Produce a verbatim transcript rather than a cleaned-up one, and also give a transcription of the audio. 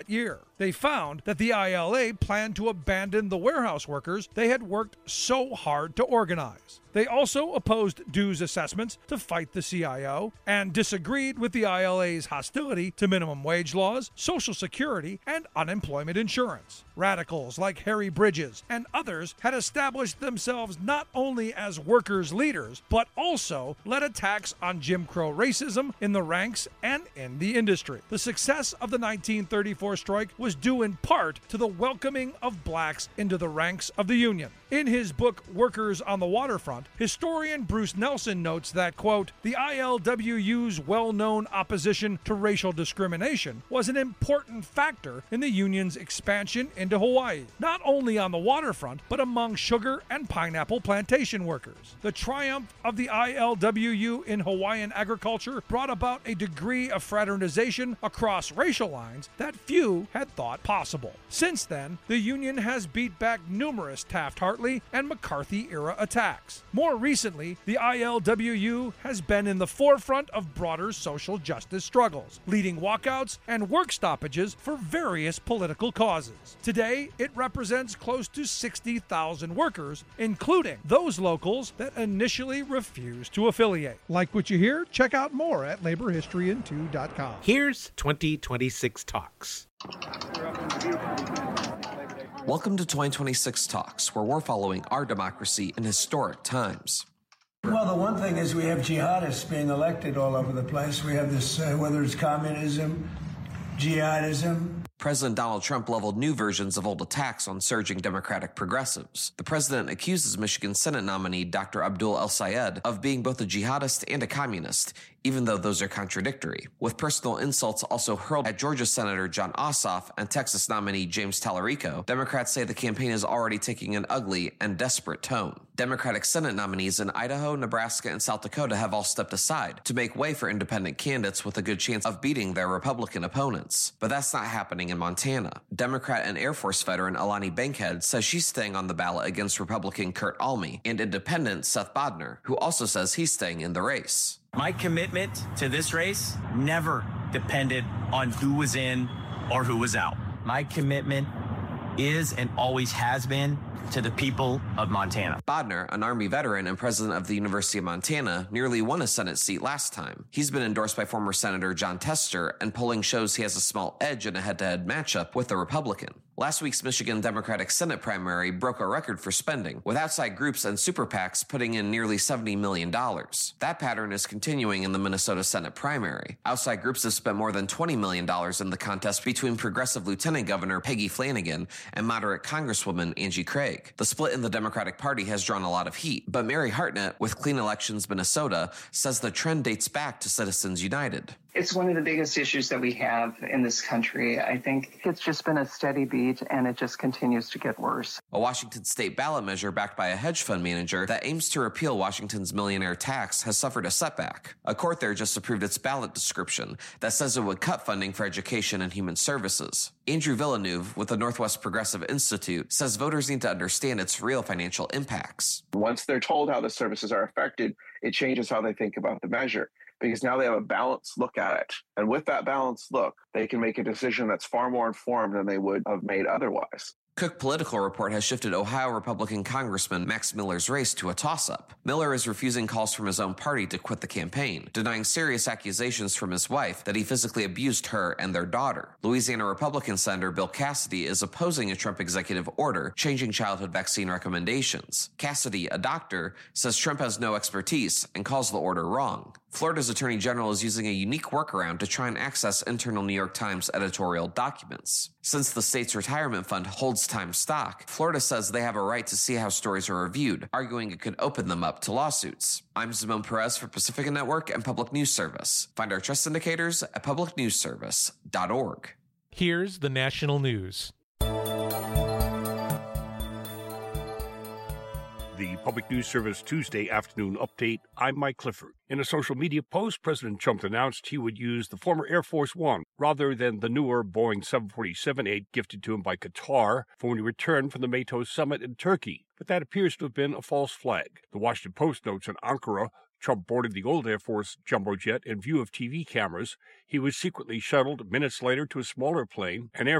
that year. They found that the I L A planned to abandon the warehouse workers they had worked so hard to organize. They also opposed dues assessments to fight the C I O and disagreed with the I L A's hostility to minimum wage laws, Social Security, and unemployment insurance. Radicals like Harry Bridges and others had established themselves not only as workers' leaders, but also led attacks on Jim Crow racism in the ranks and in the industry. The success of the nineteen thirty-four strike was due in part to the welcoming of blacks into the ranks of the Union. In his book, Workers on the Waterfront, historian Bruce Nelson notes that, quote, the I L W U's well-known opposition to racial discrimination was an important factor in the Union's expansion into Hawaii, not only on the waterfront, but among sugar and pineapple plantation workers. The triumph of the I L W U in Hawaiian agriculture brought about a degree of fraternization across racial lines that few had thought possible. Since then, the Union has beat back numerous Taft-Hartley and McCarthy-era attacks. More recently, the I L W U has been in the forefront of broader social justice struggles, leading walkouts and work stoppages for various political causes. Today, it represents close to sixty thousand workers, including those locals that initially refused to affiliate. Like what you hear? Check out more at labor history in two dot com. Here's twenty twenty-six Talks. Welcome to twenty twenty-six Talks, where we're following our democracy in historic times. Well, the one thing is we have jihadists being elected all over the place. We have this, uh, whether it's communism, jihadism. President Donald Trump leveled new versions of old attacks on surging Democratic progressives. The president accuses Michigan Senate nominee Doctor Abdul El-Sayed of being both a jihadist and a communist, even though those are contradictory, with personal insults also hurled at Georgia Senator Jon Ossoff and Texas nominee James Tallarico. Democrats say the campaign is already taking an ugly and desperate tone. Democratic Senate nominees in Idaho, Nebraska, and South Dakota have all stepped aside to make way for independent candidates with a good chance of beating their Republican opponents. But that's not happening in Montana. Democrat and Air Force veteran Alani Bankhead says she's staying on the ballot against Republican Kurt Alme, and independent Seth Bodner, who also says he's staying in the race. My commitment to this race never depended on who was in or who was out. My commitment is and always has been to the people of Montana. Bodner, an Army veteran and president of the University of Montana, nearly won a Senate seat last time. He's been endorsed by former Senator Jon Tester, and polling shows he has a small edge in a head-to-head matchup with a Republican. Last week's Michigan Democratic Senate primary broke a record for spending, with outside groups and super PACs putting in nearly seventy million dollars. That pattern is continuing in the Minnesota Senate primary. Outside groups have spent more than twenty million dollars in the contest between progressive Lieutenant Governor Peggy Flanagan and moderate Congresswoman Angie Craig. The split in the Democratic Party has drawn a lot of heat, but Mary Hartnett with Clean Elections Minnesota says the trend dates back to Citizens United. It's one of the biggest issues that we have in this country. I think it's just been a steady beat, and it just continues to get worse. A Washington state ballot measure backed by a hedge fund manager that aims to repeal Washington's millionaire tax has suffered a setback. A court there just approved its ballot description that says it would cut funding for education and human services. Andrew Villeneuve with the Northwest Progressive Institute says voters need to understand its real financial impacts. Once they're told how the services are affected, it changes how they think about the measure, because now they have a balanced look at it. And with that balanced look, they can make a decision that's far more informed than they would have made otherwise. Cook Political Report has shifted Ohio Republican Congressman Max Miller's race to a toss-up. Miller is refusing calls from his own party to quit the campaign, denying serious accusations from his wife that he physically abused her and their daughter. Louisiana Republican Senator Bill Cassidy is opposing a Trump executive order changing childhood vaccine recommendations. Cassidy, a doctor, says Trump has no expertise and calls the order wrong. Florida's Attorney General is using a unique workaround to try and access internal New York Times editorial documents. Since the state's retirement fund holds Times stock, Florida says they have a right to see how stories are reviewed, arguing it could open them up to lawsuits. I'm Simone Perez for Pacifica Network and Public News Service. Find our trust indicators at public news service dot org. Here's the national news. The Public News Service Tuesday afternoon update. I'm Mike Clifford. In a social media post, President Trump announced he would use the former Air Force One rather than the newer Boeing seven forty-seven eight gifted to him by Qatar for when he returned from the NATO summit in Turkey. But that appears to have been a false flag. The Washington Post notes in Ankara, Trump boarded the old Air Force jumbo jet in view of T V cameras. He was secretly shuttled minutes later to a smaller plane, and Air